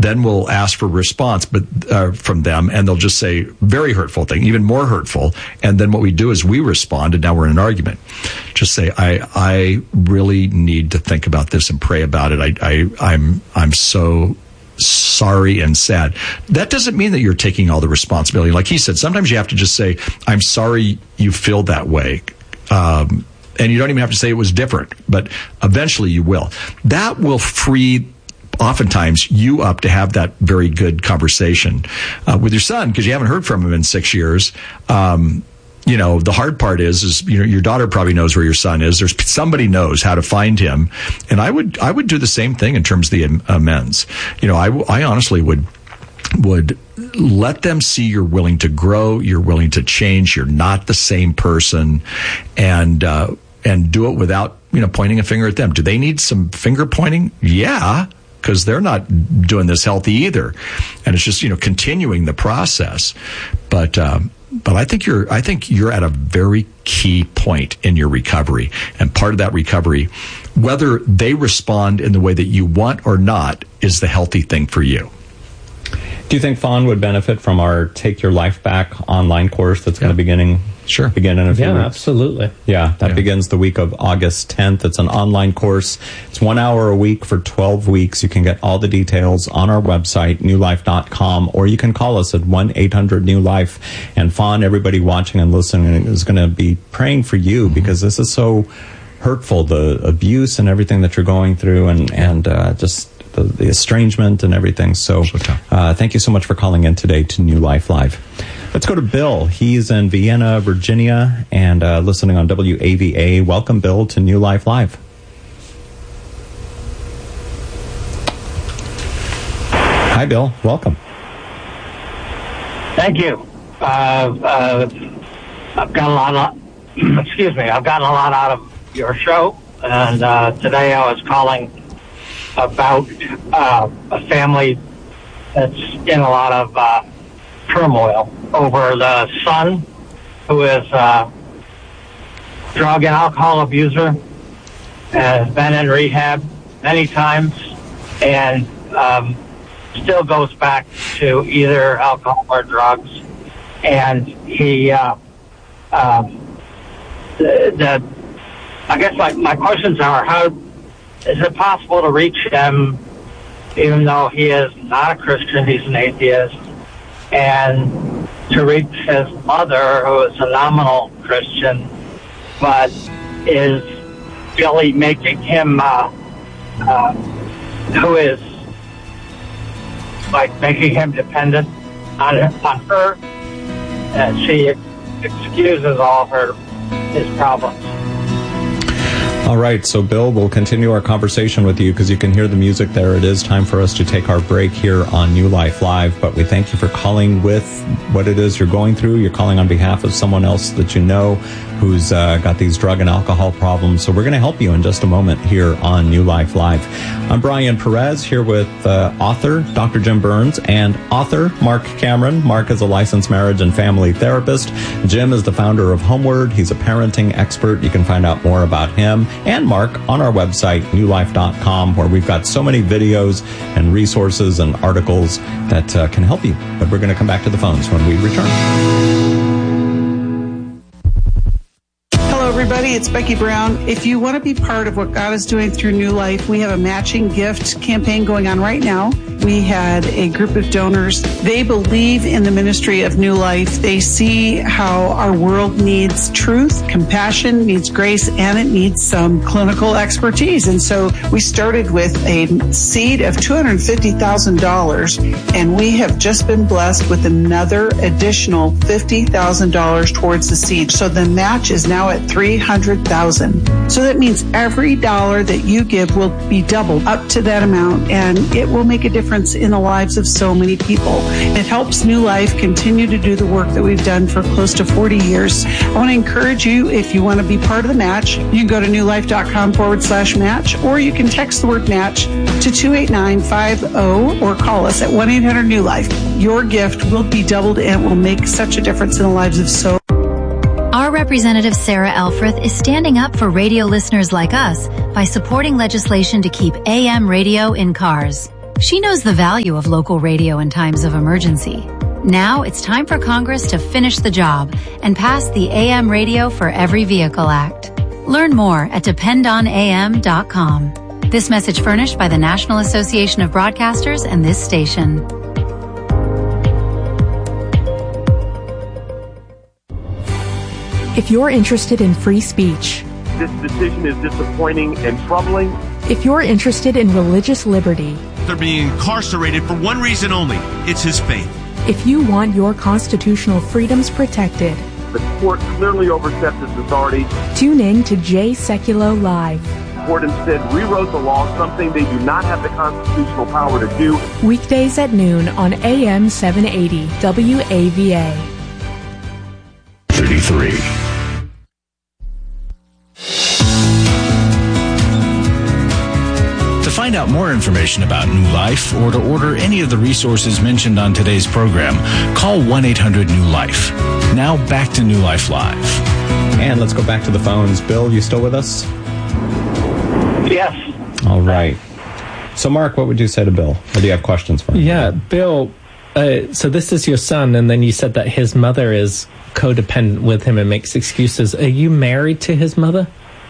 then we'll ask for a response, from them, and they'll just say very hurtful thing, even more hurtful. And then what we do is we respond, and now we're in an argument. Just say, I really need to think about this and pray about it. I'm so sorry and sad. That doesn't mean that you're taking all the responsibility. Like he said, sometimes you have to just say, I'm sorry you feel that way. And you don't even have to say it was different, but eventually you will. That will free oftentimes you up to have that very good conversation with your son, because you haven't heard from him in 6 years. The hard part is your daughter probably knows where your son is. Somebody knows how to find him. And I would do the same thing in terms of the amends. I honestly would let them see you're willing to grow, you're willing to change, you're not the same person, and do it without, pointing a finger at them. Do they need some finger pointing? Yeah, because they're not doing this healthy either. And it's just, continuing the process. But I think you're at a very key point in your recovery. And part of that recovery, whether they respond in the way that you want or not, is the healthy thing for you. Do you think Fawn would benefit from our Take Your Life Back online course that's going to begin in a few weeks? Yeah, absolutely. Yeah, that begins the week of August 10th. It's an online course. It's 1 hour a week for 12 weeks. You can get all the details on our website, newlife.com, or you can call us at 1-800-NEW-LIFE. And Fawn, everybody watching and listening is going to be praying for you, because this is so hurtful, the abuse and everything that you're going through, and just the estrangement and everything. So thank you so much for calling in today to New Life Live. Let's go to Bill. He's in Vienna, Virginia, and listening on WAVA. Welcome, Bill, to New Life Live. Hi, Bill. Welcome. Thank you. I've gotten a lot out of your show, and today I was calling about a family that's in a lot of turmoil over the son, who is a drug and alcohol abuser, has been in rehab many times, and still goes back to either alcohol or drugs. And he, I guess my questions are, how is it possible to reach him, even though he is not a Christian, he's an atheist, and to reach his mother, who is a nominal Christian, but is really making him, who is making him dependent on her, and she excuses all his problems. All right, so Bill, we'll continue our conversation with you because you can hear the music there. It is time for us to take our break here on New Life Live, but we thank you for calling with what it is you're going through. You're calling on behalf of someone else that you know who's got these drug and alcohol problems. So we're going to help you in just a moment here on New Life Live. I'm Brian Perez here with author Dr. Jim Burns and author Mark Cameron. Mark is a licensed marriage and family therapist. Jim is the founder of Homeward. He's a parenting expert. You can find out more about him and Mark on our website, newlife.com, where we've got so many videos and resources and articles that can help you. But we're going to come back to the phones when we return. Everybody, it's Becky Brown. If you want to be part of what God is doing through New Life, we have a matching gift campaign going on right now. We had a group of donors. They believe in the ministry of New Life. They see how our world needs truth, compassion, needs grace, and it needs some clinical expertise. And so we started with a seed of $250,000, and we have just been blessed with another additional $50,000 towards the seed. So the match is now at $300,000. So that means every dollar that you give will be doubled up to that amount, and it will make a difference in the lives of so many people. It helps New Life continue to do the work that we've done for close to 40 years. I want to encourage you, if you want to be part of the match, you can go to newlife.com/match, or you can text the word match to 28950 or call us at 1-800-NEW-LIFE. Your gift will be doubled and will make such a difference in the lives of so. Our Representative Sarah Elfreth is standing up for radio listeners like us by supporting legislation to keep AM radio in cars. She knows the value of local radio in times of emergency. Now it's time for Congress to finish the job and pass the AM Radio for Every Vehicle Act. Learn more at dependonam.com. This message furnished by the National Association of Broadcasters and this station. If you're interested in free speech, this decision is disappointing and troubling. If you're interested in religious liberty, they're being incarcerated for one reason only. It's his faith. If you want your constitutional freedoms protected, the court clearly overstepped its authority. Tune in to Jay Sekulow Live. The court instead rewrote the law, something they do not have the constitutional power to do. Weekdays at noon on AM 780 WAVA. 33. To find out more information about New Life or to order any of the resources mentioned on today's program, call 1-800-NEW-LIFE. Now back to New Life Live. And let's go back to the phones. Bill, you still with us? Yes. All right. So, Mark, what would you say to Bill? Or do you have questions for him? Yeah, Bill, so this is your son, and then you said that his mother is codependent with him and makes excuses. Are you married to his mother?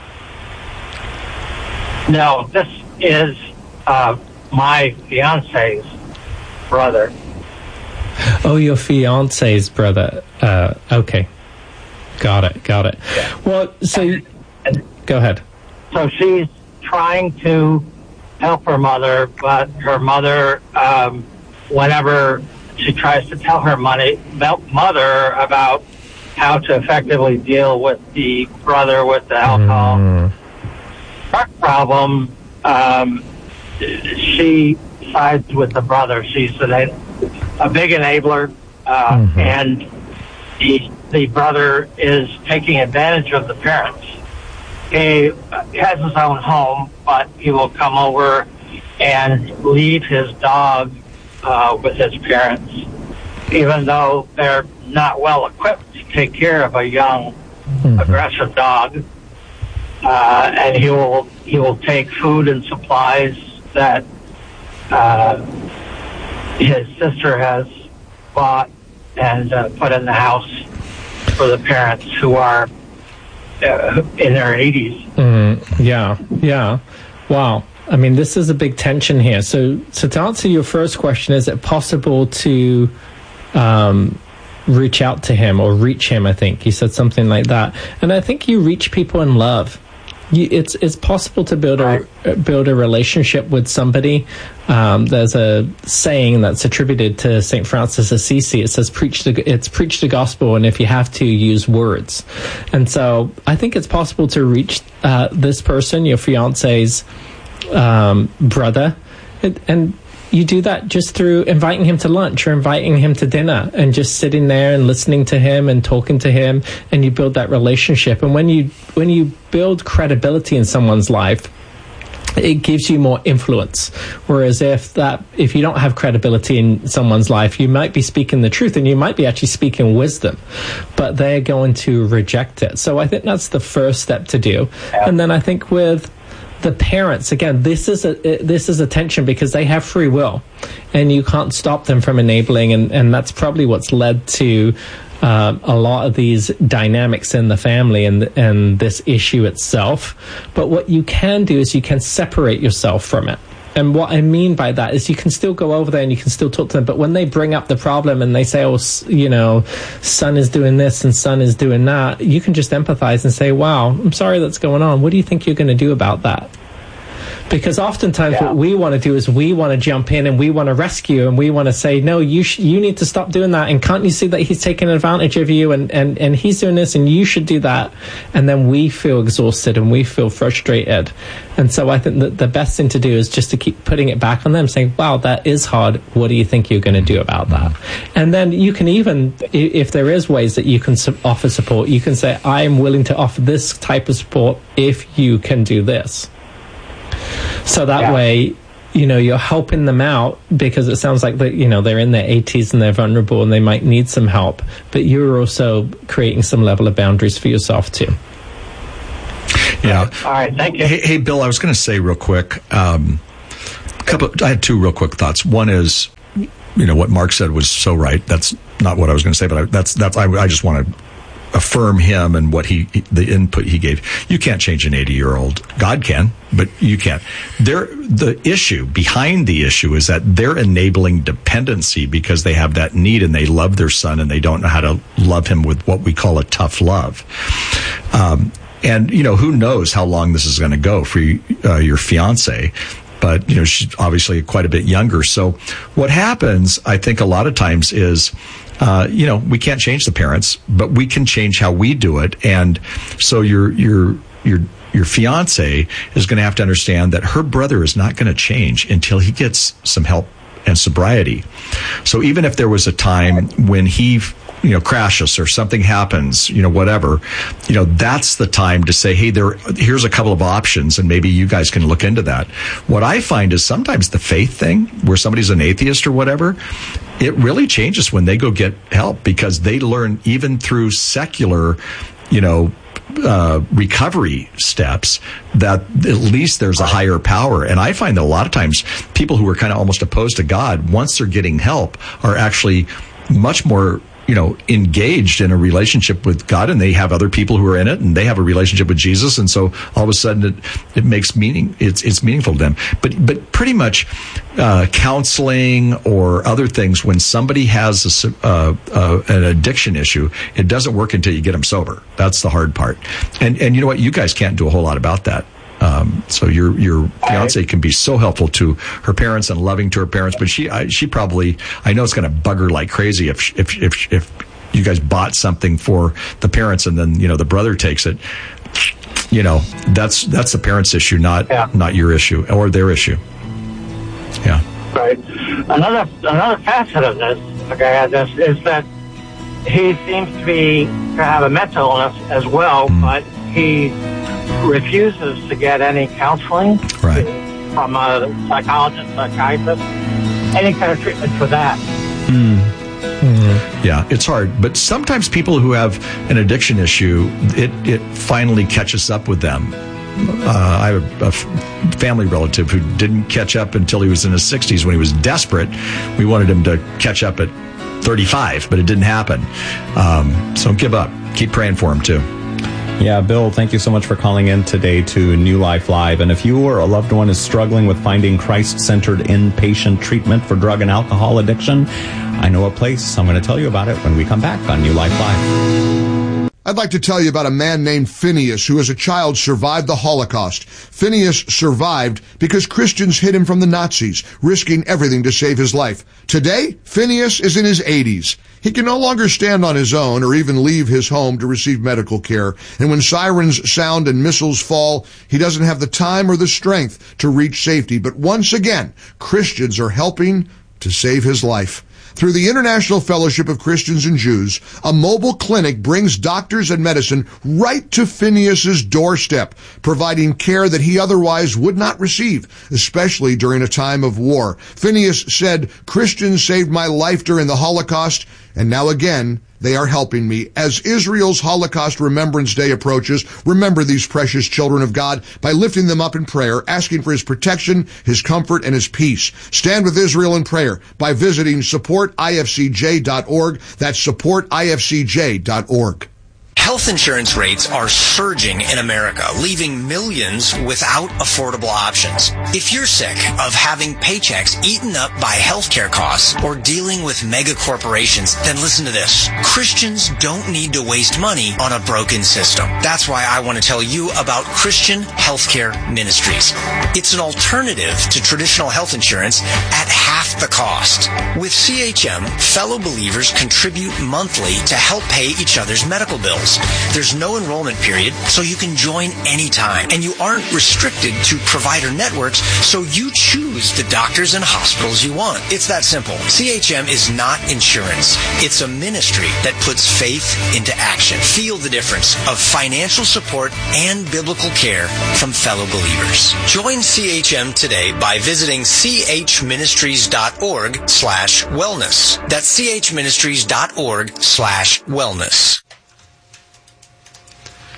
No, this is my fiance's brother. Oh, your fiance's brother. Okay. Got it. Yeah. Well, so go ahead. So she's trying to help her mother, but her mother, whenever she tries to tell her mother about how to effectively deal with the brother with the alcohol problem, she sides with the brother. She's a big enabler, and the brother is taking advantage of the parents. He has his own home, but he will come over and leave his dog with his parents, even though they're not well equipped to take care of a young, aggressive dog. And he will take food and supplies that his sister has bought and put in the house for the parents who are in their 80s. Yeah. Wow. I mean, this is a big tension here. So to answer your first question, is it possible to reach out to him or reach him? I think you said something like that. And I think you reach people in love. It's possible to build a relationship with somebody. There's a saying that's attributed to St. Francis Assisi. It says, preach the gospel, and if you have to, use words. And so I think it's possible to reach this person, your fiance's brother, and you do that just through inviting him to lunch or inviting him to dinner and just sitting there and listening to him and talking to him, and you build that relationship. And when you build credibility in someone's life, it gives you more influence. Whereas if you don't have credibility in someone's life, you might be speaking the truth and you might be actually speaking wisdom, but they're going to reject it. So I think that's the first step to do. Yeah. And then I think with the parents, again, this is a tension because they have free will and you can't stop them from enabling, and that's probably what's led to a lot of these dynamics in the family and this issue itself. But what you can do is you can separate yourself from it. And what I mean by that is you can still go over there and you can still talk to them, but when they bring up the problem and they say, oh, son is doing this and son is doing that, you can just empathize and say, wow, I'm sorry that's going on. What do you think you're going to do about that? Because oftentimes what we want to do is we want to jump in and we want to rescue and we want to say, no, you need to stop doing that. And can't you see that he's taking advantage of you and he's doing this and you should do that? And then we feel exhausted and we feel frustrated. And so I think that the best thing to do is just to keep putting it back on them, saying, wow, that is hard. What do you think you're going to do about that? And then you can even, if there is ways that you can offer support, you can say, I am willing to offer this type of support if you can do this. So that way, you're helping them out, because it sounds like that, they're in their 80s and they're vulnerable and they might need some help, but you're also creating some level of boundaries for yourself too. Yeah. All right. Thank you. Hey, Bill, I was going to say real quick, I had two real quick thoughts. One is, what Mark said was so right. That's not what I was going to say, but I just want to affirm him and what the input he gave. You can't change an 80-year-old. God can, but you can't. The issue behind the issue is that they're enabling dependency because they have that need and they love their son and they don't know how to love him with what we call a tough love. And who knows how long this is going to go for your fiance. But, she's obviously quite a bit younger. So what happens, I think, a lot of times is, we can't change the parents, but we can change how we do it. And so your fiance is going to have to understand that her brother is not going to change until he gets some help and sobriety. So even if there was a time when he crashes or something happens, whatever, that's the time to say, hey, here's a couple of options and maybe you guys can look into that. What I find is sometimes the faith thing where somebody's an atheist or whatever, it really changes when they go get help because they learn even through secular, recovery steps that at least there's a higher power. And I find that a lot of times people who are kind of almost opposed to God, once they're getting help, are actually much more engaged in a relationship with God, and they have other people who are in it, and they have a relationship with Jesus, and so all of a sudden it makes meaning. It's meaningful to them. But pretty much counseling or other things, when somebody has an addiction issue, it doesn't work until you get them sober. That's the hard part. And you know what? You guys can't do a whole lot about that. So your fiance can be so helpful to her parents and loving to her parents, but she probably, I know it's going to bug her like crazy if you guys bought something for the parents and then the brother takes it. That's the parents' issue, not your issue or their issue. Yeah. Right. Another facet of this, is that he seems to have a mental illness as well, but he refuses to get any counseling from a psychologist, psychiatrist, any kind of treatment for that. Yeah, it's hard. But sometimes people who have an addiction issue, it finally catches up with them. I have a family relative who didn't catch up until he was in his 60s when he was desperate. We wanted him to catch up at 35, but it didn't happen. So don't give up. Keep praying for him, too. Yeah, Bill, thank you so much for calling in today to New Life Live. And if you or a loved one is struggling with finding Christ-centered inpatient treatment for drug and alcohol addiction, I know a place. I'm going to tell you about it when we come back on New Life Live. I'd like to tell you about a man named Phineas who as a child survived the Holocaust. Phineas survived because Christians hid him from the Nazis, risking everything to save his life. Today, Phineas is in his 80s. He can no longer stand on his own or even leave his home to receive medical care. And when sirens sound and missiles fall, he doesn't have the time or the strength to reach safety. But once again, Christians are helping to save his life. Through the International Fellowship of Christians and Jews, a mobile clinic brings doctors and medicine right to Phineas's doorstep, providing care that he otherwise would not receive, especially during a time of war. Phineas said, "Christians saved my life during the Holocaust, and now again, they are helping me." As Israel's Holocaust Remembrance Day approaches, remember these precious children of God by lifting them up in prayer, asking for his protection, his comfort, and his peace. Stand with Israel in prayer by visiting supportifcj.org. That's supportifcj.org. Health insurance rates are surging in America, leaving millions without affordable options. If you're sick of having paychecks eaten up by healthcare costs or dealing with mega corporations, then listen to this. Christians don't need to waste money on a broken system. That's why I want to tell you about Christian Healthcare Ministries. It's an alternative to traditional health insurance at half the cost. With CHM, fellow believers contribute monthly to help pay each other's medical bills. There's no enrollment period, so you can join anytime. And you aren't restricted to provider networks, so you choose the doctors and hospitals you want. It's that simple. CHM is not insurance. It's a ministry that puts faith into action. Feel the difference of financial support and biblical care from fellow believers. Join CHM today by visiting chministries.org/wellness. That's chministries.org/wellness.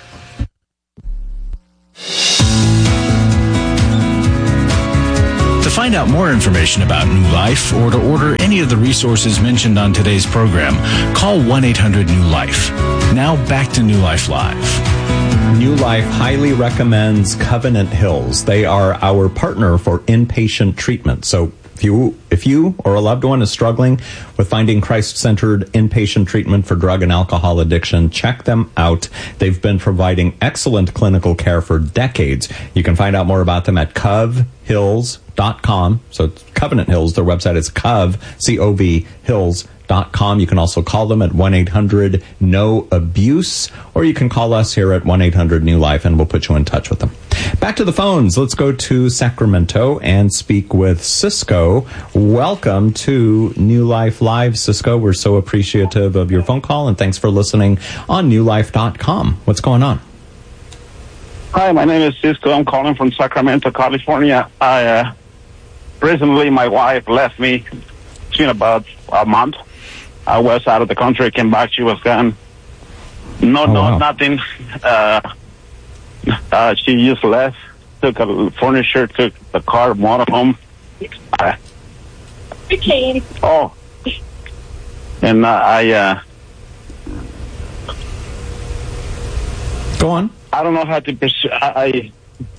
The find out more information about New Life or to order any of the resources mentioned on today's program, call 1-800-NEW-LIFE. Now back to New Life Live. New Life highly recommends Covenant Hills. They are our partner for inpatient treatment. So if you or a loved one is struggling with finding Christ-centered inpatient treatment for drug and alcohol addiction, check them out. They've been providing excellent clinical care for decades. You can find out more about them at covhills.com. So it's Covenant Hills. Their website is cov, C-O-V, hills.com. You can also call them at 1-800-NO-ABUSE, or you can call us here at 1-800-NEW-LIFE, and we'll put you in touch with them. Back to the phones. Let's go to Sacramento and speak with Cisco. Welcome to New Life Live, Cisco. We're so appreciative of your phone call, and thanks for listening on newlife.com. What's going on? Hi, my name is Cisco. I'm calling from Sacramento, California. Recently, my wife left me. It's been about a month. I was out of the country, came back, she was gone. Nothing. She just left, took a furniture, took the car, motorhome. Okay. Oh. And Go on. I don't know how to pursue. I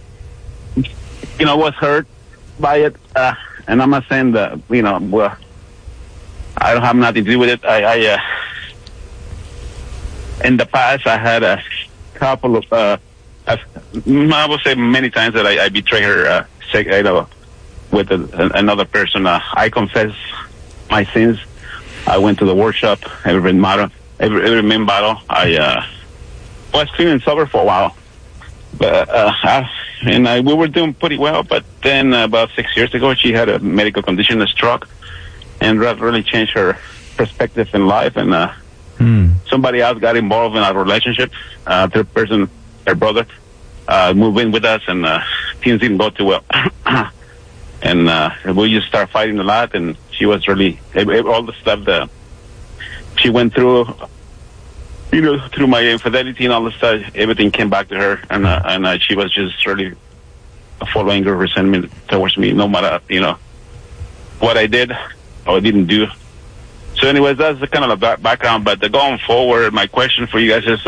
was hurt by it. And I'm not saying that, well, I don't have nothing to do with it. In the past, I had a couple of, I would say many times that I betrayed her, with another person. I confess my sins. I went to the workshop, every main battle. I was clean and sober for a while. But, we were doing pretty well, but then about 6 years ago, she had a medical condition, a stroke. And that really changed her perspective in life. And somebody else got involved in our relationship. Third person, her brother, moved in with us, and things didn't go too well. And we just started fighting a lot. And she was really all the stuff that she went through, through my infidelity and all the stuff. Everything came back to her, and she was just really full of anger, resentment towards me, no matter what I did. I didn't do. So anyways, that's the kind of the background. But going forward, my question for you guys is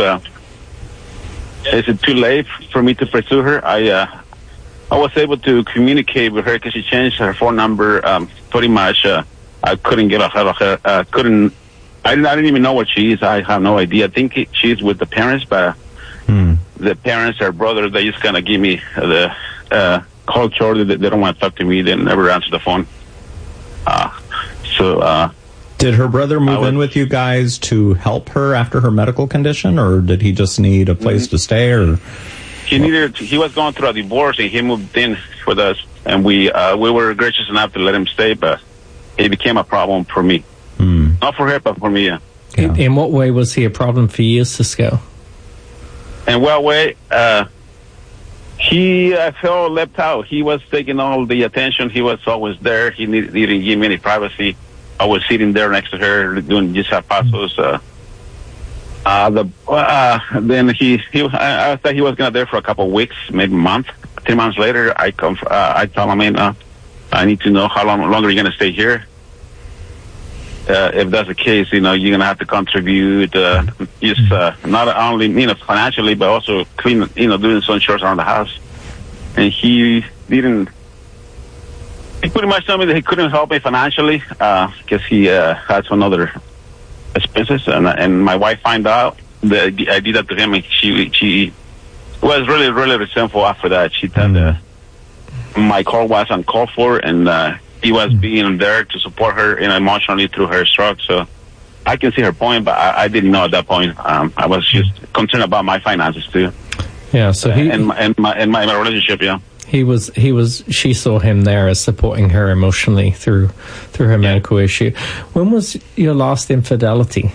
it too late for me to pursue her? I was able to communicate with her because she changed her phone number. Pretty much, I couldn't get a hold of her. I didn't even know what she is. I have no idea. I think she's with the parents, but the parents, her brother, they just kind of give me the culture. They don't want to talk to me. They never answer the phone. Did her brother move in with you guys to help her after her medical condition, or did he just need a place to stay? Or he was going through a divorce, and he moved in with us, and we were gracious enough to let him stay, but it became a problem for me. Not for her, but for me. Yeah. In what way was he a problem for you, Cisco? In what way? I felt left out. He was taking all the attention. He was always there. He didn't give me any privacy. I was sitting there next to her doing just pasos. Then I thought he was gonna there for a couple of weeks, maybe a month. 3 months later, I told him, I need to know how longer you're gonna stay here. If that's the case, you're gonna have to contribute, not only financially, but also clean, doing some chores around the house. And he didn't. He pretty much told me that he couldn't help me financially because he had some other expenses, and my wife found out that I did that to him, and she was really, really resentful after that. She thought my call was uncalled for, and he was being there to support her emotionally through her stroke. So I can see her point, but I didn't know at that point. I was just concerned about my finances too. Yeah. So and my relationship. Yeah. She saw him there as supporting her emotionally through her medical issue. When was your last infidelity?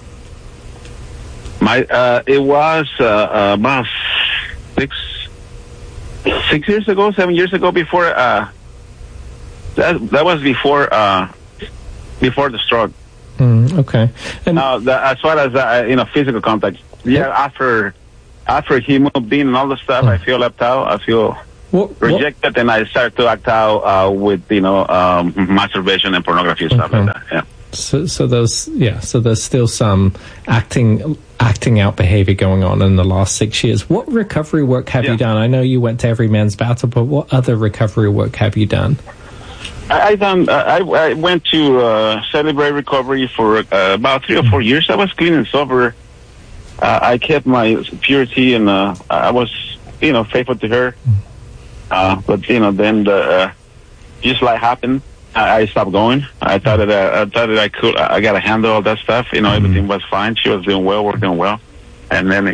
It was about 6 years ago, 7 years ago. Before that was before the stroke. Okay. And as far as physical contact, after he moved in and all the stuff, I feel left out. I feel rejected, and I started to act out with masturbation and pornography and stuff like that. Yeah. So there's still some acting out behavior going on in the last 6 years. What recovery work have you done? I know you went to Every Man's Battle, but what other recovery work have you done? I went to Celebrate Recovery for about 3 or 4 years. I was clean and sober. I kept my purity, and I was, faithful to her. But then just like happened, I stopped going. I thought that I could. I got to handle all that stuff. Everything was fine. She was doing well, working well, and then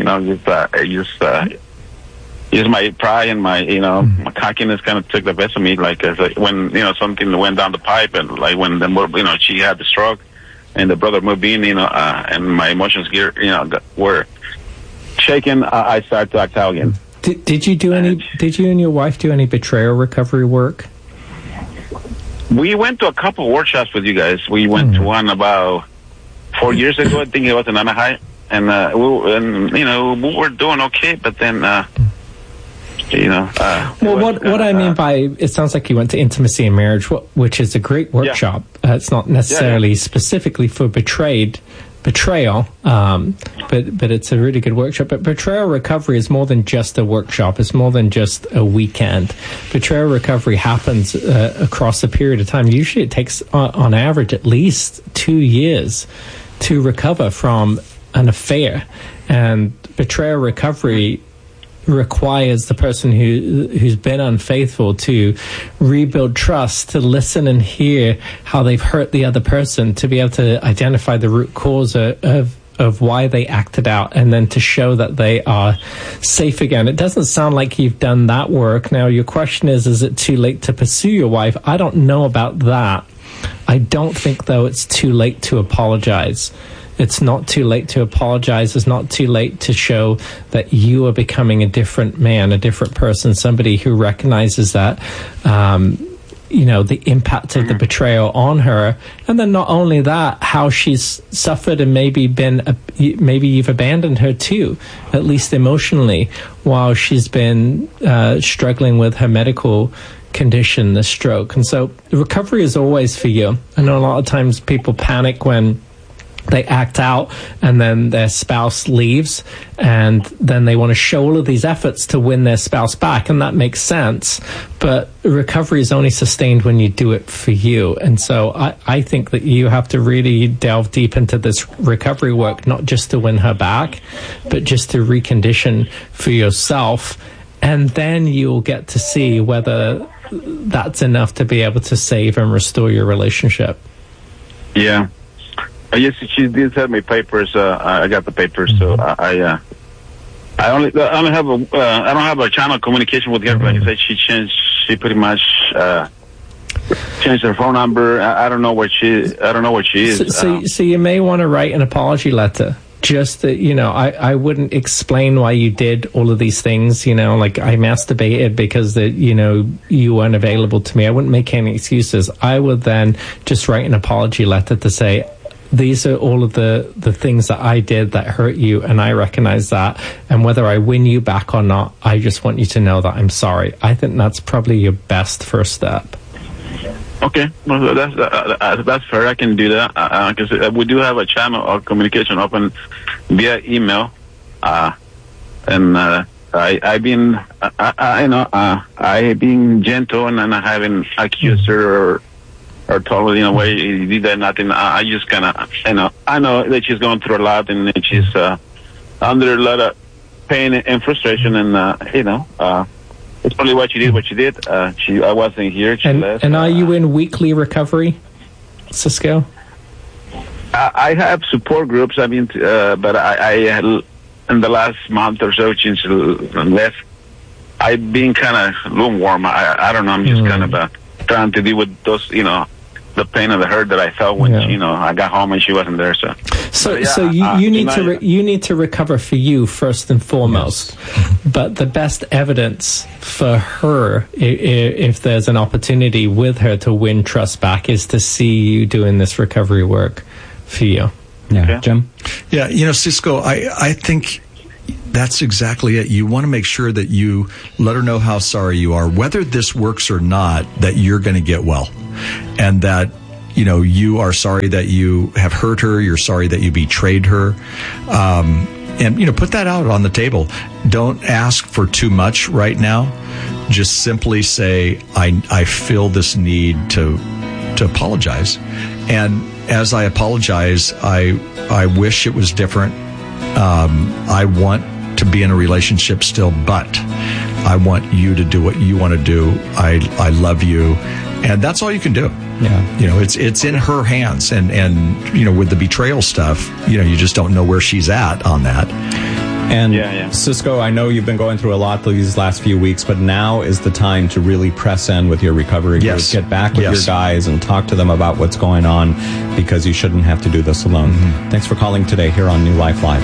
just my pride and my my cockiness kind of took the best of me. Like when something went down the pipe, and like when she had the stroke, and the brother moved in, and my emotions were shaken. I started to act out again. Did you and your wife do any betrayal recovery work? We went to a couple of workshops with you guys. We went to one about 4 years ago. I think it was in Anaheim, and we were doing okay. But then, what I mean by it sounds like you went to Intimacy and Marriage, which is a great workshop. It's not necessarily specifically for betrayal, but it's a really good workshop. But betrayal recovery is more than just a workshop. It's more than just a weekend. Betrayal recovery happens across a period of time. Usually it takes on average at least 2 years to recover from an affair, and betrayal recovery requires the person who's been unfaithful to rebuild trust, to listen and hear how they've hurt the other person, to be able to identify the root cause of why they acted out, and then to show that they are safe again. It doesn't sound like you've done that work. Now, your question is it too late to pursue your wife? I don't know about that. I don't think, though, it's too late to apologize. It's not too late to apologize. It's not too late to show that you are becoming a different man, a different person, somebody who recognizes that, the impact of the betrayal on her. And then not only that, how she's suffered and maybe you've abandoned her too, at least emotionally, while she's been struggling with her medical condition, the stroke. And so recovery is always for you. I know a lot of times people panic when they act out and then their spouse leaves, and then they want to show all of these efforts to win their spouse back, and that makes sense. But recovery is only sustained when you do it for you. And so I think that you have to really delve deep into this recovery work, not just to win her back, but just to recondition for yourself. And then you'll get to see whether that's enough to be able to save and restore your relationship. Yeah. Yes, she did send me papers. I got the papers, so I don't have a channel of communication with her. Like I said, she pretty much changed her phone number. I don't know where she is. So you may want to write an apology letter. Just that, I wouldn't explain why you did all of these things, like I masturbated because you weren't available to me. I wouldn't make any excuses. I would then just write an apology letter to say, these are all of the things that I did that hurt you, and I recognize that. And whether I win you back or not, I just want you to know that I'm sorry. I think that's probably your best first step. Okay, well, that's fair. I can do that because we do have a channel of communication open via email, and I've been gentle, and I haven't accused her or told her, why you did that, nothing. I just kind of, I know that she's going through a lot, and that she's under a lot of pain and frustration, and it's probably what she did. I wasn't here. She left. And are you in weekly recovery, Cisco? I have support groups. I mean, but I in the last month or so since she left, I've been kind of lukewarm. I don't know. I'm just kind of trying to deal with those, the pain and the hurt that I felt when I got home and she wasn't there. So you need to recover for you first and foremost. Yes. But the best evidence for her, if there's an opportunity with her to win trust back, is to see you doing this recovery work for you. Yeah, okay. Jim? Yeah, Cisco, I think That's exactly it. You want to make sure that you let her know how sorry you are, whether this works or not, that you're going to get well, and that, you know, you are sorry that you have hurt her. You're sorry that you betrayed her. And, you know, put that out on the table. Don't ask for too much right now. Just simply say, I feel this need to apologize. And as I apologize, I wish it was different. I want to be in a relationship still, but I want you to do what you want to do. I love you. And that's all you can do. Yeah. You know, it's in her hands. And, you know, with the betrayal stuff, you know, you just don't know where she's at on that. And Cisco, I know you've been going through a lot these last few weeks, but now is the time to really press in with your recovery group. Yes. Get back with your guys and talk to them about what's going on, because you shouldn't have to do this alone. Mm-hmm. Thanks for calling today here on New Life Live.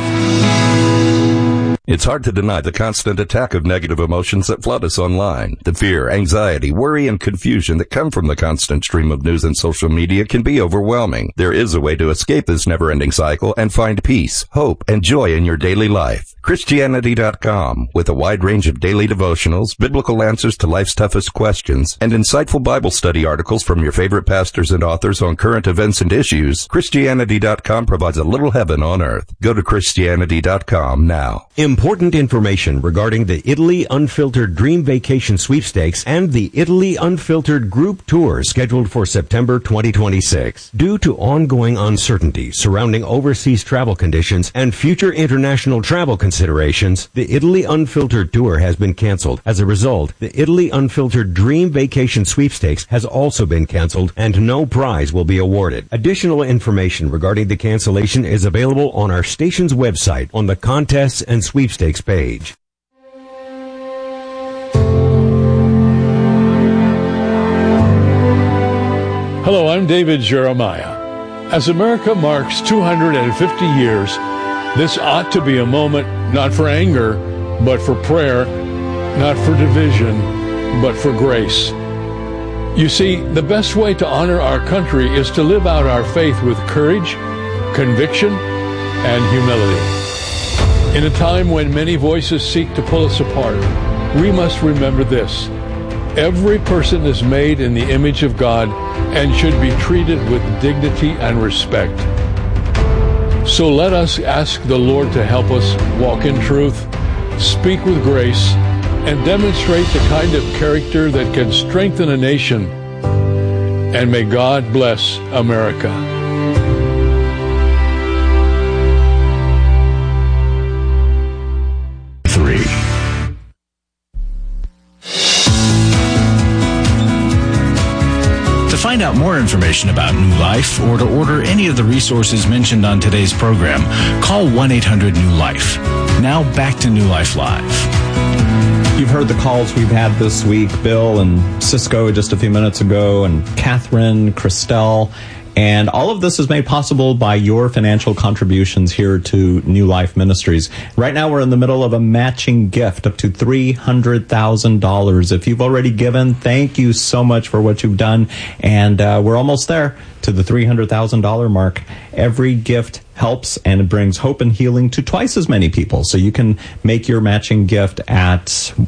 It's hard to deny the constant attack of negative emotions that flood us online. The fear, anxiety, worry, and confusion that come from the constant stream of news and social media can be overwhelming. There is a way to escape this never-ending cycle and find peace, hope, and joy in your daily life. Christianity.com, with a wide range of daily devotionals, biblical answers to life's toughest questions, and insightful Bible study articles from your favorite pastors and authors on current events and issues, Christianity.com provides a little heaven on earth. Go to Christianity.com now. Important information regarding the Italy Unfiltered Dream Vacation Sweepstakes and the Italy Unfiltered Group Tour scheduled for September 2026. Due to ongoing uncertainty surrounding overseas travel conditions and future international travel considerations, the Italy Unfiltered Tour has been canceled. As a result, the Italy Unfiltered Dream Vacation Sweepstakes has also been canceled, and no prize will be awarded. Additional information regarding the cancellation is available on our station's website on the Contests and Sweepstakes page. Hello, I'm David Jeremiah. As America marks 250 years, this ought to be a moment not for anger, but for prayer, not for division, but for grace. You see, the best way to honor our country is to live out our faith with courage, conviction, and humility. In a time when many voices seek to pull us apart, we must remember this. Every person is made in the image of God and should be treated with dignity and respect. So let us ask the Lord to help us walk in truth, speak with grace, and demonstrate the kind of character that can strengthen a nation. And may God bless America. To find out more information about New Life or to order any of the resources mentioned on today's program, call 1-800-NEW-LIFE. Now back to New Life Live. You've heard the calls we've had this week. Bill and Cisco just a few minutes ago, and Catherine, Christelle. And all of this is made possible by your financial contributions here to New Life Ministries. Right now, we're in the middle of a matching gift up to $300,000. If you've already given, thank you so much for what you've done. And we're almost there to the $300,000 mark. Every gift helps, and it brings hope and healing to twice as many people. So you can make your matching gift at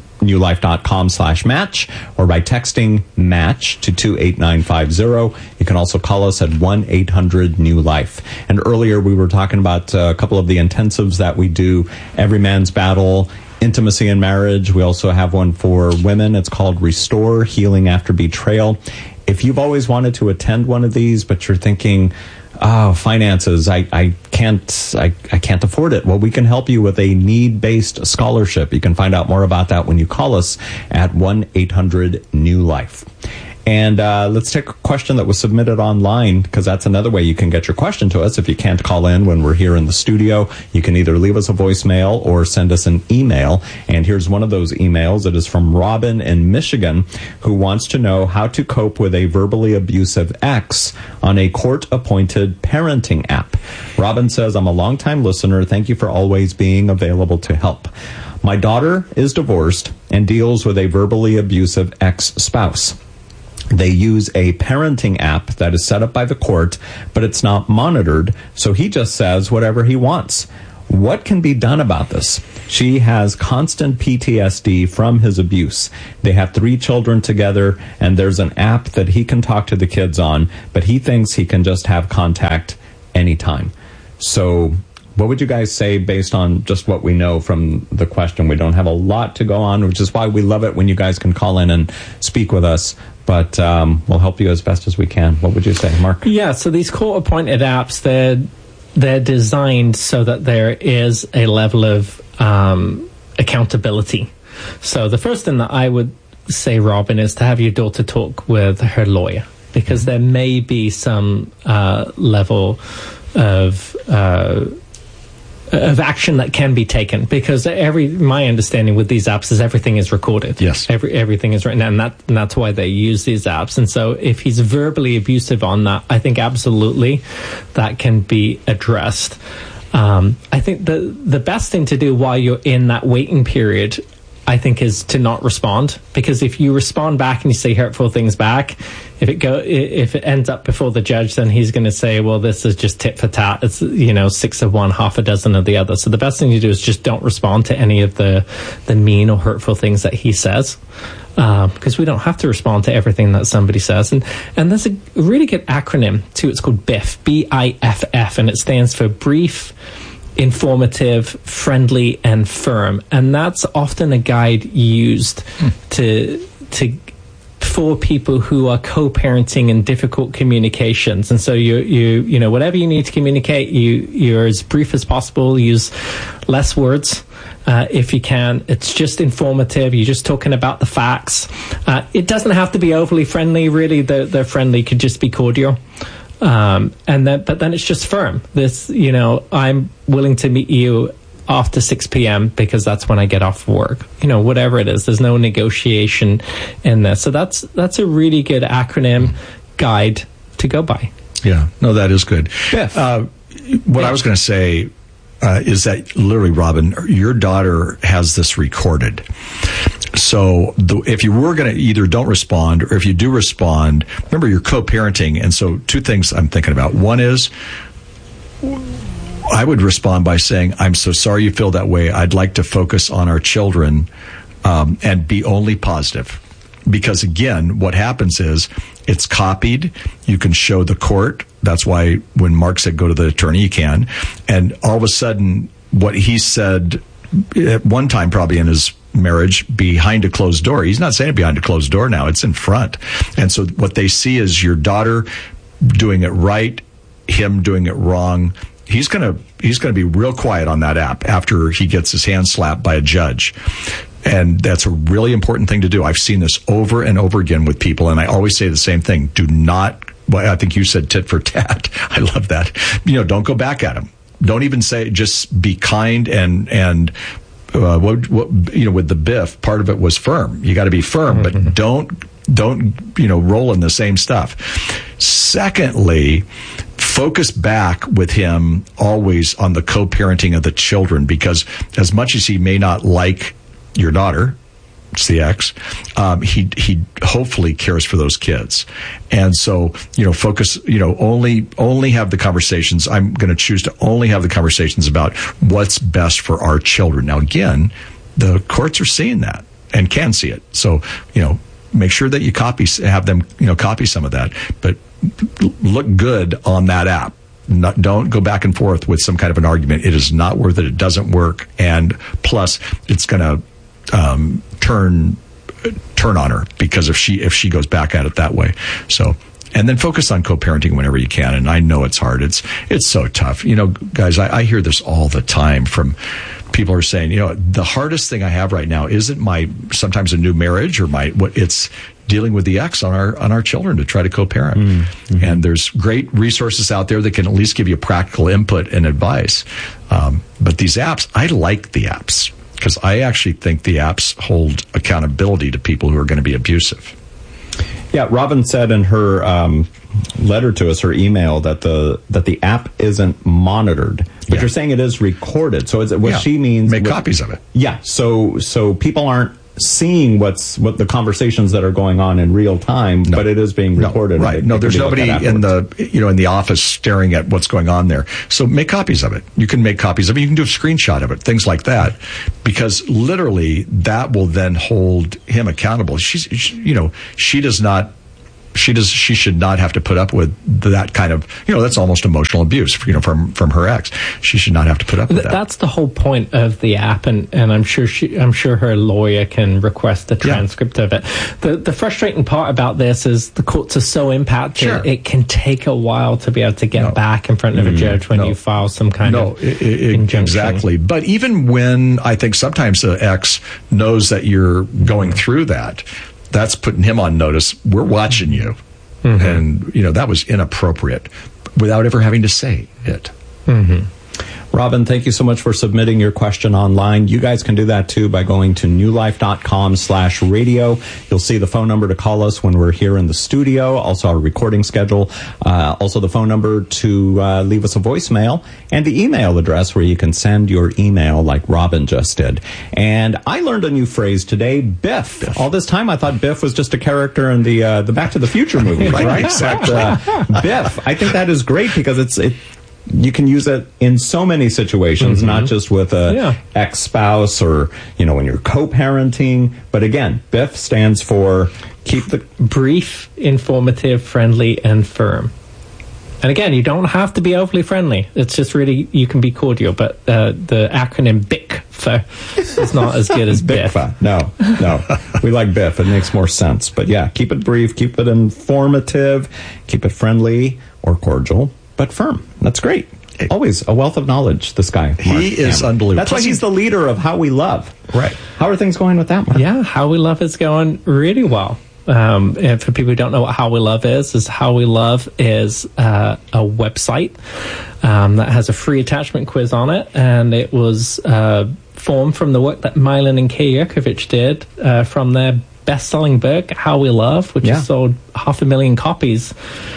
newlife.com/match or by texting match to 28950. You can also call us at 1-800-NEW-LIFE. And earlier we were talking about a couple of the intensives that we do, Every Man's Battle, Intimacy in Marriage. We also have one for women. It's called Restore, Healing After Betrayal. If you've always wanted to attend one of these, but you're thinking, oh, finances, I can't afford it. Well, we can help you with a need-based scholarship. You can find out more about that when you call us at 1-800-NEW-LIFE. And let's take a question that was submitted online, because that's another way you can get your question to us. If you can't call in when we're here in the studio, you can either leave us a voicemail or send us an email. And here's one of those emails. It is from Robin in Michigan, who wants to know how to cope with a verbally abusive ex on a court-appointed parenting app. Robin says, I'm a longtime listener. Thank you for always being available to help. My daughter is divorced and deals with a verbally abusive ex-spouse. They use a parenting app that is set up by the court, but it's not monitored, so he just says whatever he wants. What can be done about this? She has constant PTSD from his abuse. They have 3 children together, and there's an app that he can talk to the kids on, but he thinks he can just have contact anytime. So what would you guys say based on just what we know from the question? We don't have a lot to go on, which is why we love it when you guys can call in and speak with us. But we'll help you as best as we can. What would you say, Mark? Yeah, so these court-appointed apps, they're designed so that there is a level of accountability. So the first thing that I would say, Robin, is to have your daughter talk with her lawyer, because there may be some level of action that can be taken, because my understanding with these apps is everything is recorded. Yes. Everything is written, and that's why they use these apps. And so if he's verbally abusive on that, I think absolutely that can be addressed. I think the best thing to do while you're in that waiting period, I think, is to not respond, because if you respond back and you say hurtful things back, if it ends up before the judge, then he's going to say, well, this is just tit for tat. It's 6 of one, half a dozen of the other. So the best thing to do is just don't respond to any of the mean or hurtful things that he says, because we don't have to respond to everything that somebody says. And there's a really good acronym too. It's called BIFF, BIFF, and it stands for brief, informative, friendly, and firm. And that's often a guide used for people who are co-parenting in difficult communications. And so you know, whatever you need to communicate, you're as brief as possible. Use less words if you can. It's just informative. You're just talking about the facts. It doesn't have to be overly friendly. Really, the friendly could just be cordial. But then it's just firm. I'm willing to meet you after 6 p.m. because that's when I get off work. Whatever it is, there's no negotiation in this. So that's a really good acronym guide to go by. Yeah, no, that is good. What I was going to say is that literally, Robin, your daughter has this recorded. So if you were going to either don't respond, or if you do respond, remember you're co-parenting. And so 2 things I'm thinking about. One is, I would respond by saying, I'm so sorry you feel that way. I'd like to focus on our children and be only positive. Because again, what happens is it's copied. You can show the court. That's why when Mark said go to the attorney, you can. And all of a sudden, what he said at one time probably in his marriage behind a closed door, he's not saying it behind a closed door now. It's in front. And so what they see is your daughter doing it right, him doing it wrong. He's going to be real quiet on that app after he gets his hand slapped by a judge. And that's a really important thing to do. I've seen this over and over again with people, and I always say the same thing. Do not, I think you said tit for tat. I love that. Don't go back at him. Don't even say, just be kind and with the BIFF, part of it was firm. You got to be firm, but don't roll in the same stuff. Secondly, focus back with him always on the co-parenting of the children, because as much as he may not like your daughter, it's the ex, he hopefully cares for those kids. And so, focus, only have the conversations. I'm going to choose to only have the conversations about what's best for our children. Now, again, the courts are seeing that and can see it. So, make sure that you have them copy some of that, but look good on that app. Don't go back and forth with some kind of an argument. It is not worth it. It doesn't work. And plus, it's going to turn on her, because if she goes back at it that way. So, and then focus on co-parenting whenever you can. And I know it's hard. It's so tough. Guys, I hear this all the time from people who are saying, the hardest thing I have right now isn't sometimes a new marriage or it's dealing with the ex on our children to try to co-parent. Mm-hmm. And there's great resources out there that can at least give you practical input and advice. But these apps, I like the apps, because I actually think the apps hold accountability to people who are going to be abusive. Yeah, Robin said in her letter to us, her email, that the app isn't monitored, but you're saying it is recorded. So what she means, make copies of it. Yeah, so people aren't seeing what the conversations that are going on in real time, but it is being recorded. Right. No, there's nobody in the office staring at what's going on there. So make copies of it. You can make copies of it. You can do a screenshot of it, things like that, because literally that will then hold him accountable. She should not have to put up with that kind of, that's almost emotional abuse, from her ex. She should not have to put up with that. That's the whole point of the app, and I'm sure her lawyer can request a transcript of it. The frustrating part about this is the courts are so impacted, it can take a while to be able to get back in front of a judge when you file some kind of injunction. Exactly. But even when I think sometimes the ex knows that you're going through that, that's putting him on notice. We're watching you. And, that was inappropriate without ever having to say it. Robin, thank you so much for submitting your question online. You guys can do that too by going to newlife.com/radio. You'll see the phone number to call us when we're here in the studio, also our recording schedule, also the phone number to leave us a voicemail, and the email address where you can send your email like Robin just did. And I learned a new phrase today, Biff. All this time I thought Biff was just a character in the Back to the Future movie, right? Exactly. Biff. I think that is great because you can use it in so many situations, not just with a ex-spouse or, when you're co-parenting. But again, BIFF stands for keep the brief, informative, friendly, and firm. And again, you don't have to be overly friendly. It's just really, you can be cordial. But the acronym BICFA is not as good as BIFF. No. We like BIFF. It makes more sense. But yeah, keep it brief, keep it informative, keep it friendly or cordial, but firm. That's great. Always a wealth of knowledge, this guy. He is unbelievable. That's why he's the leader of How We Love. Right. How are things going with that, Mark? Yeah, How We Love is going really well. And for people who don't know what How We Love is How We Love is a website that has a free attachment quiz on it. And it was formed from the work that Milan and Kay Yerkovich did from their best-selling book, How We Love, which has sold 500,000 copies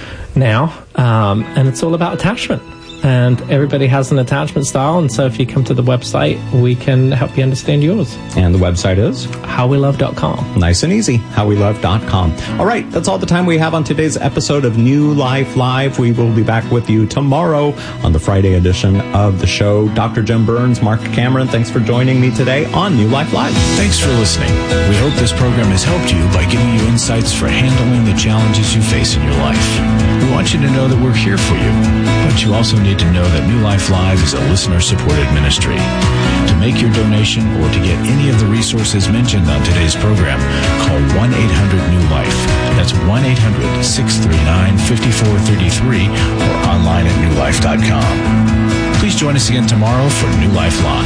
now, and it's all about attachment, and everybody has an attachment style, and so if you come to the website, we can help you understand yours. And the website is howwelove.com. Nice and easy, howwelove.com. All right, that's all the time we have on today's episode of New Life Live. We will be back with you tomorrow on the Friday edition of the show. Dr. Jim Burns, Mark Cameron, thanks for joining me today on New Life Live. Thanks for listening. We hope this program has helped you by giving you insights for handling the challenges you face in your life. We want you to know that we're here for you, but you also need to know that New Life Live is a listener-supported ministry. To make your donation or to get any of the resources mentioned on today's program, call 1-800-NEW-LIFE. That's 1-800-639-5433 or online at newlife.com. Please join us again tomorrow for New Life Live.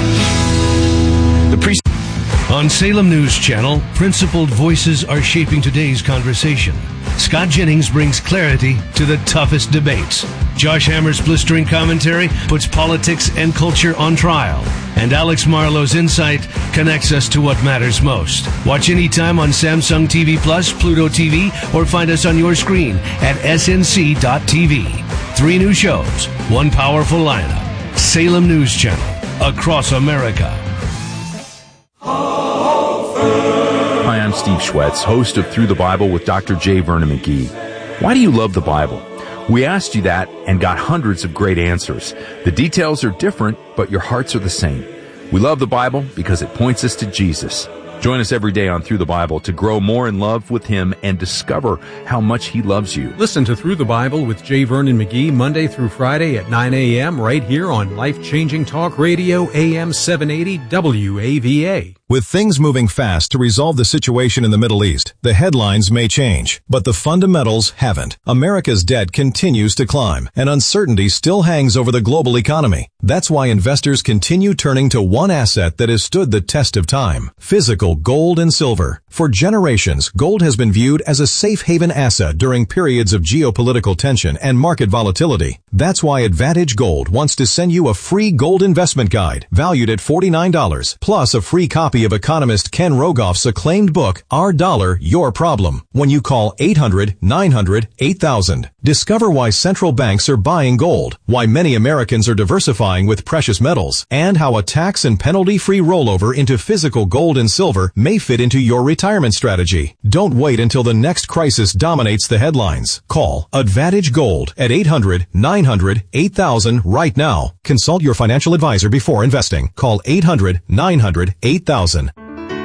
On Salem News Channel, principled voices are shaping today's conversation. Scott Jennings brings clarity to the toughest debates. Josh Hammer's blistering commentary puts politics and culture on trial. And Alex Marlowe's insight connects us to what matters most. Watch anytime on Samsung TV Plus, Pluto TV, or find us on your screen at snc.tv. 3 new shows, 1 powerful lineup. Salem News Channel, across America. Hi, I'm Steve Schwetz, host of Through the Bible with Dr. J. Vernon McGee. Why do you love the Bible? We asked you that and got hundreds of great answers. The details are different, but your hearts are the same. We love the Bible because it points us to Jesus. Join us every day on Through the Bible to grow more in love with Him and discover how much He loves you. Listen to Through the Bible with J. Vernon McGee Monday through Friday at 9 a.m. right here on Life-Changing Talk Radio AM 780 WAVA. With things moving fast to resolve the situation in the Middle East, the headlines may change, but the fundamentals haven't. America's debt continues to climb, and uncertainty still hangs over the global economy. That's why investors continue turning to one asset that has stood the test of time: physical gold and silver. For generations, gold has been viewed as a safe haven asset during periods of geopolitical tension and market volatility. That's why Advantage Gold wants to send you a free gold investment guide valued at $49, plus a free copy of economist Ken Rogoff's acclaimed book, Our Dollar, Your Problem, when you call 800-900-8000. Discover why central banks are buying gold, why many Americans are diversifying with precious metals, and how a tax and penalty-free rollover into physical gold and silver may fit into your retirement strategy. Don't wait until the next crisis dominates the headlines. Call Advantage Gold at 800-900-8000 right now. Consult your financial advisor before investing. Call 800-900-8000.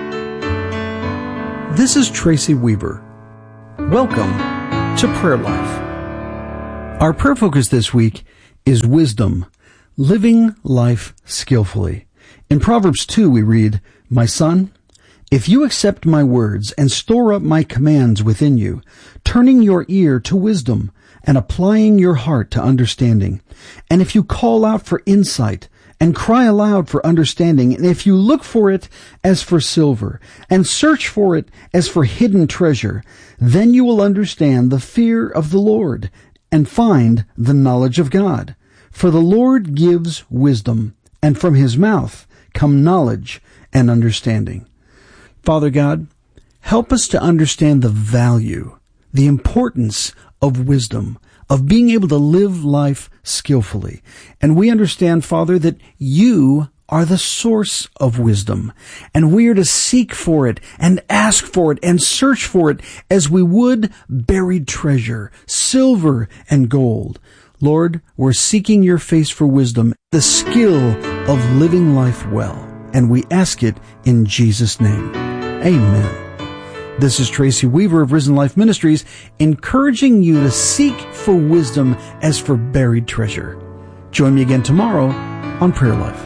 This is Tracy Weaver. Welcome to Prayer Life. Our prayer focus this week is wisdom, living life skillfully. In Proverbs 2 we read, "My son, if you accept my words and store up my commands within you, turning your ear to wisdom and applying your heart to understanding, and if you call out for insight and cry aloud for understanding, and if you look for it as for silver, and search for it as for hidden treasure, then you will understand the fear of the Lord, and find the knowledge of God. For the Lord gives wisdom, and from his mouth come knowledge and understanding." Father God, help us to understand the value, the importance of wisdom, of being able to live life skillfully. And we understand, Father, that you are the source of wisdom, and we are to seek for it and ask for it and search for it as we would buried treasure, silver and gold. Lord, we're seeking your face for wisdom, the skill of living life well, and we ask it in Jesus' name. Amen. This is Tracy Weaver of Risen Life Ministries, encouraging you to seek for wisdom as for buried treasure. Join me again tomorrow on Prayer Life.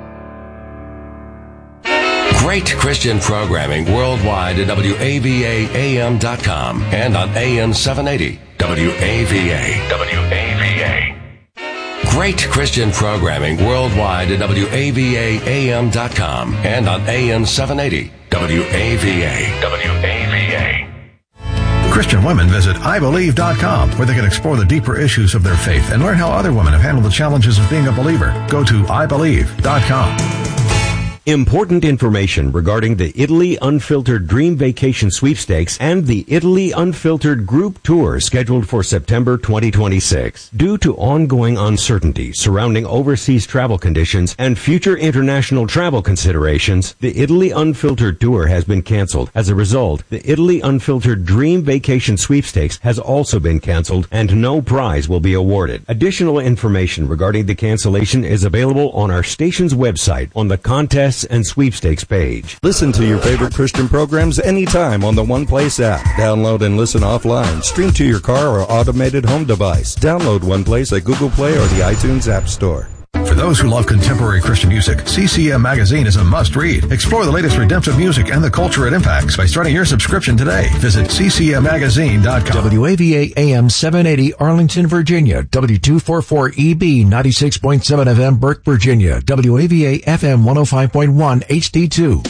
Great Christian programming worldwide at WAVAAM.com and on AM 780 WAVA. WAVA. Great Christian programming worldwide at WAVAAM.com and on AM 780 WAVA. WAVA. Christian women visit IBelieve.com, where they can explore the deeper issues of their faith and learn how other women have handled the challenges of being a believer. Go to IBelieve.com. Important information regarding the Italy Unfiltered Dream Vacation Sweepstakes and the Italy Unfiltered Group Tour scheduled for September 2026. Due to ongoing uncertainty surrounding overseas travel conditions and future international travel considerations, the Italy Unfiltered Tour has been canceled. As a result, the Italy Unfiltered Dream Vacation Sweepstakes has also been canceled and no prize will be awarded. Additional information regarding the cancellation is available on our station's website on the Contests and Sweepstakes page. Listen to your favorite Christian programs anytime on the One Place app. Download and listen offline. Stream to your car or automated home device. Download One Place at Google Play or the iTunes App Store. For those who love contemporary Christian music, CCM Magazine is a must-read. Explore the latest redemptive music and the culture it impacts by starting your subscription today. Visit ccmmagazine.com. WAVA AM 780 Arlington, Virginia. W244EB 96.7 FM Burke, Virginia. WAVA FM 105.1 HD2.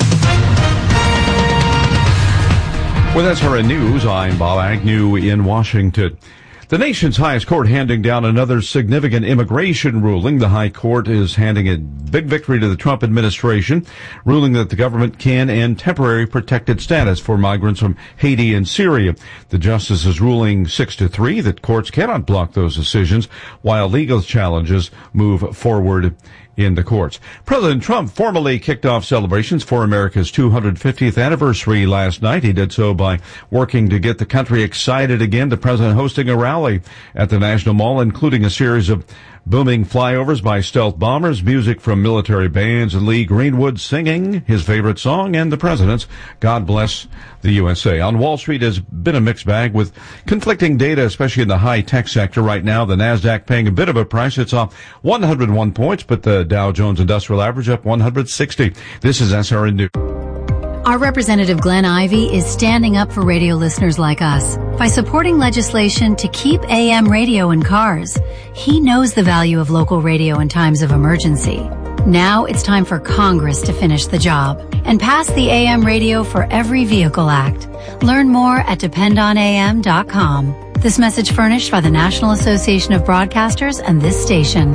With SRN News, I'm Bob Agnew in Washington. The nation's highest court handing down another significant immigration ruling. The high court is handing a big victory to the Trump administration, ruling that the government can end temporary protected status for migrants from Haiti and Syria. The justice is ruling 6-3 that courts cannot block those decisions while legal challenges move forward in the courts. President Trump formally kicked off celebrations for America's 250th anniversary last night. He did so by working to get the country excited again. The president hosting a rally at the National Mall, including a series of booming flyovers by stealth bombers, music from military bands, and Lee Greenwood singing his favorite song, and the president's God Bless the USA. On Wall Street has been a mixed bag with conflicting data, especially in the high-tech sector right now. The NASDAQ paying a bit of a price. It's off 101 points, but the Dow Jones Industrial Average up 160. This is SRN News. Our Representative Glenn Ivey is standing up for radio listeners like us by supporting legislation to keep AM radio in cars. He knows the value of local radio in times of emergency. Now it's time for Congress to finish the job and pass the AM Radio for Every Vehicle Act. Learn more at dependonam.com. This message furnished by the National Association of Broadcasters and this station.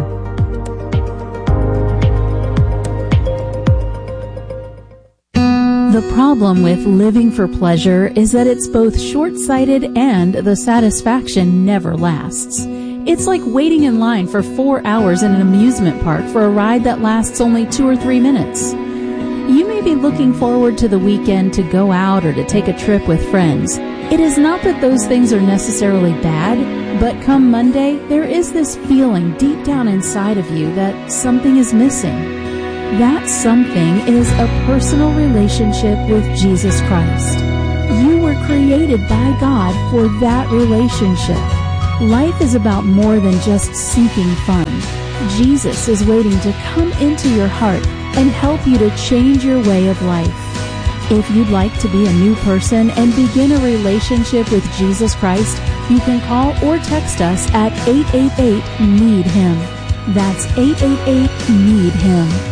The problem with living for pleasure is that it's both short-sighted and the satisfaction never lasts. It's like waiting in line for 4 hours in an amusement park for a ride that lasts only 2 or 3 minutes. You may be looking forward to the weekend to go out or to take a trip with friends. It is not that those things are necessarily bad, but come Monday, there is this feeling deep down inside of you that something is missing. That something is a personal relationship with Jesus Christ. You were created by God for that relationship. Life is about more than just seeking fun. Jesus is waiting to come into your heart and help you to change your way of life. If you'd like to be a new person and begin a relationship with Jesus Christ, you can call or text us at 888-NEED-HIM. That's 888-NEED-HIM.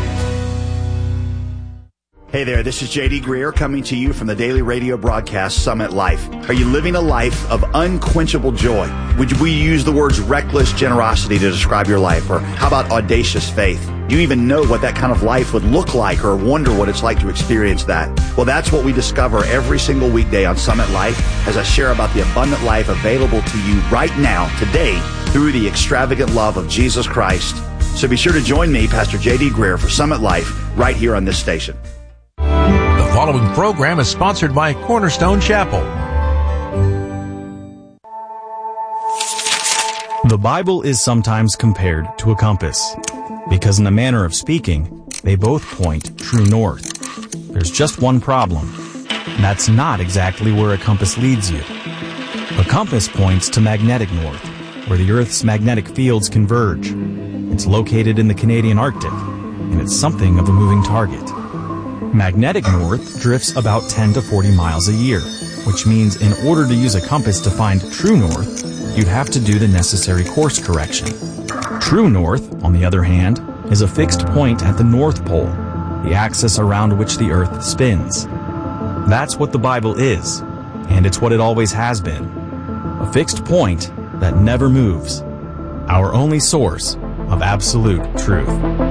Hey there, this is J.D. Greer coming to you from the daily radio broadcast Summit Life. Are you living a life of unquenchable joy? Would we use the words reckless generosity to describe your life? Or how about audacious faith? Do you even know what that kind of life would look like or wonder what it's like to experience that? Well, that's what we discover every single weekday on Summit Life as I share about the abundant life available to you right now, today, through the extravagant love of Jesus Christ. So be sure to join me, Pastor J.D. Greer, for Summit Life right here on this station. The following program is sponsored by Cornerstone Chapel. The Bible is sometimes compared to a compass, because in a manner of speaking, they both point true north. There's just one problem. That's not exactly where a compass leads you. A compass points to magnetic north, where the Earth's magnetic fields converge. It's located in the Canadian Arctic, and it's something of a moving target. Magnetic north drifts about 10 to 40 miles a year, which means in order to use a compass to find true north, you'd have to do the necessary course correction. True north, on the other hand, is a fixed point at the North Pole, the axis around which the Earth spins. That's what the Bible is, and it's what it always has been. A fixed point that never moves. Our only source of absolute truth.